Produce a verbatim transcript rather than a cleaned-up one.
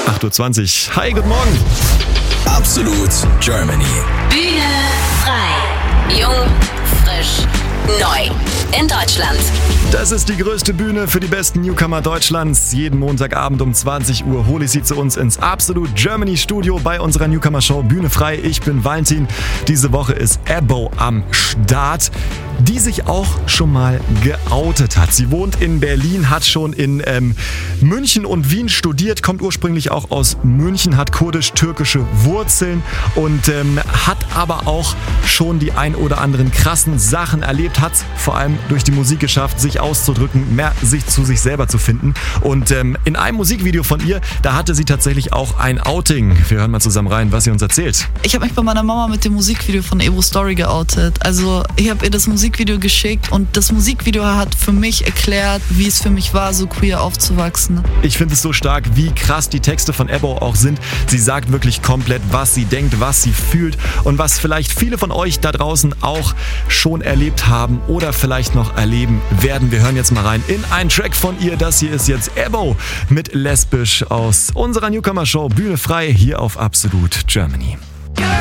acht Uhr zwanzig. Hi, guten Morgen. Absolut Germany. Bühne frei. Jung, frisch, neu. In Deutschland. Das ist die größte Bühne für die besten Newcomer Deutschlands. Jeden Montagabend um zwanzig Uhr hole ich sie zu uns ins Absolut Germany Studio bei unserer Newcomer-Show Bühne frei. Ich bin Valentin. Diese Woche ist Ebbo am Start, die sich auch schon mal geoutet hat. Sie wohnt in Berlin, hat schon in ähm, München und Wien studiert, kommt ursprünglich auch aus München, hat kurdisch-türkische Wurzeln und ähm, hat aber auch schon die ein oder anderen krassen Sachen erlebt, hat vor allem durch die Musik geschafft, sich auszudrücken, mehr sich zu sich selber zu finden. Und ähm, in einem Musikvideo von ihr, da hatte sie tatsächlich auch ein Outing. Wir hören mal zusammen rein, was sie uns erzählt. Ich habe mich bei meiner Mama mit dem Musikvideo von Ebro Story geoutet. Also ich habe ihr das Musikvideo geschickt und das Musikvideo hat für mich erklärt, wie es für mich war, so queer aufzuwachsen. Ich finde es so stark, wie krass die Texte von Ebbo auch sind. Sie sagt wirklich komplett, was sie denkt, was sie fühlt und was vielleicht viele von euch da draußen auch schon erlebt haben oder vielleicht noch erleben werden. Wir hören jetzt mal rein in einen Track von ihr. Das hier ist jetzt Ebbo mit Lesbisch aus unserer Newcomer-Show Bühne frei hier auf Absolut Germany.